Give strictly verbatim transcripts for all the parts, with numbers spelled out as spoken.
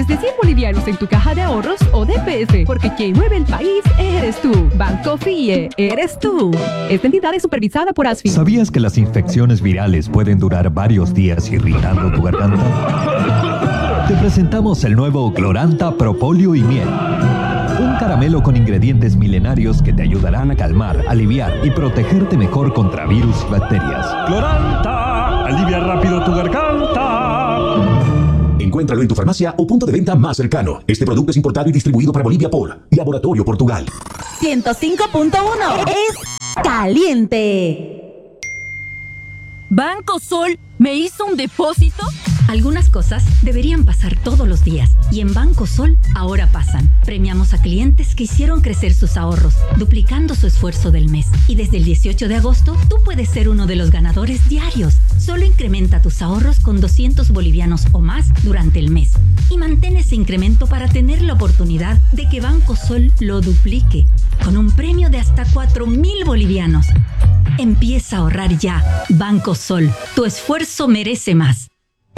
desde cien bolivianos en tu caja de ahorros o D P S, porque quien mueve el país eres tú. Banco F I E, eres tú. Esta entidad es supervisada por ASFI. ¿Sabías que las infecciones virales pueden durar varios días irritando tu garganta? Te presentamos el nuevo Cloranta Propóleo y Miel. Un caramelo con ingredientes milenarios que te ayudarán a calmar, aliviar y protegerte mejor contra virus y bacterias. ¡Cloranta! ¡Alivia rápido tu garganta! Encuéntralo en tu farmacia o punto de venta más cercano. Este producto es importado y distribuido para Bolivia por Laboratorio Portugal. ciento cinco punto uno es caliente. ¿Banco Sol me hizo un depósito? Algunas cosas deberían pasar todos los días y en Banco Sol ahora pasan. Premiamos a clientes que hicieron crecer sus ahorros, duplicando su esfuerzo del mes. Y desde el dieciocho de agosto, tú puedes ser uno de los ganadores diarios. Solo incrementa tus ahorros con doscientos bolivianos o más durante el mes. Y mantén ese incremento para tener la oportunidad de que Banco Sol lo duplique, con un premio de hasta cuatro mil bolivianos. Empieza a ahorrar ya. Banco Sol, tu esfuerzo merece más.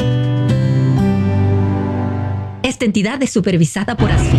Esta entidad es supervisada por ASFI.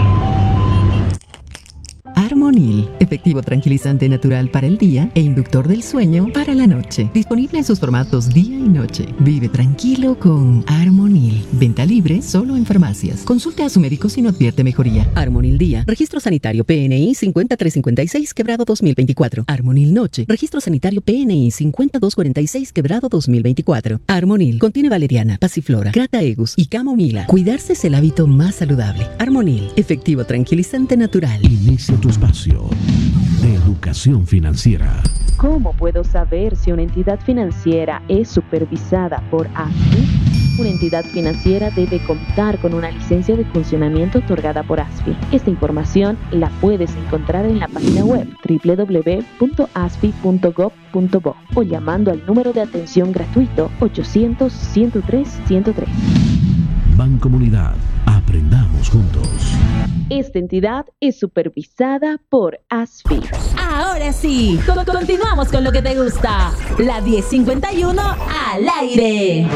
Armonil, efectivo tranquilizante natural para el día e inductor del sueño para la noche. Disponible en sus formatos día y noche. Vive tranquilo con Armonil. Venta libre solo en farmacias. Consulte a su médico si no advierte mejoría. Armonil Día. Registro sanitario P N I cinco tres cinco seis quebrado dos mil veinticuatro. Armonil Noche. Registro sanitario P N I cinco dos cuatro seis quebrado dos mil veinticuatro. Armonil contiene valeriana, pasiflora, crataegus y camomila. Cuidarse es el hábito más saludable. Armonil, efectivo tranquilizante natural. Inicia tu espacio de educación financiera. ¿Cómo puedo saber si una entidad financiera es supervisada por ASFI? Una entidad financiera debe contar con una licencia de funcionamiento otorgada por ASFI. Esta información la puedes encontrar en la página web doble u doble u doble u punto asfi punto gob punto bo o llamando al número de atención gratuito ochocientos, ciento tres, ciento tres. Bancomunidad, aprendamos juntos. Esta entidad es supervisada por ASFI. Ahora sí, co- continuamos con lo que te gusta. La diez cincuenta y uno al aire.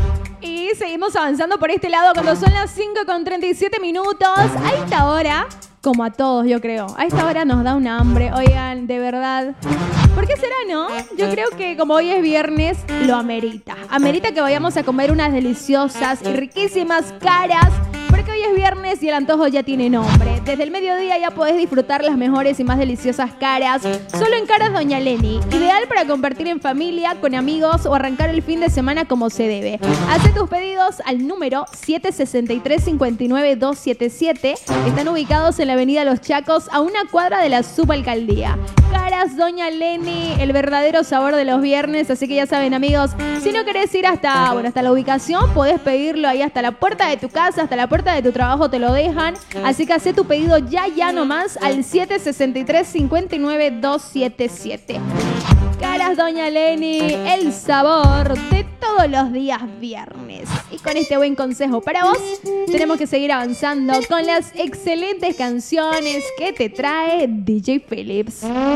Y seguimos avanzando por este lado cuando son las cinco con treinta y siete minutos. A esta hora, como a todos yo creo, a esta hora nos da un hambre. Oigan, de verdad. ¿Por qué será, no? Yo creo que como hoy es viernes, lo amerita. Amerita que vayamos a comer unas deliciosas y riquísimas caras. Porque hoy es viernes y el antojo ya tiene nombre. Desde el mediodía ya podés disfrutar las mejores y más deliciosas caras. Solo en Caras Doña Leni. Ideal para compartir en familia, con amigos o arrancar el fin de semana como se debe. Haz tus pedidos al número siete seis tres, cinco nueve, dos siete siete. Están ubicados en la avenida Los Chacos, a una cuadra de la subalcaldía. Caras Doña Leni, el verdadero sabor de los viernes. Así que ya saben, amigos, si no querés ir hasta, bueno, hasta la ubicación, podés pedirlo ahí hasta la puerta de tu casa, hasta la puerta de tu trabajo te lo dejan. Así que hacé tu pedido ya, ya nomás al siete seis tres, cinco nueve, dos siete siete. Caras Doña Leni, el sabor de todos los días viernes. Y con este buen consejo para vos, tenemos que seguir avanzando con las excelentes canciones que te trae D J Philips.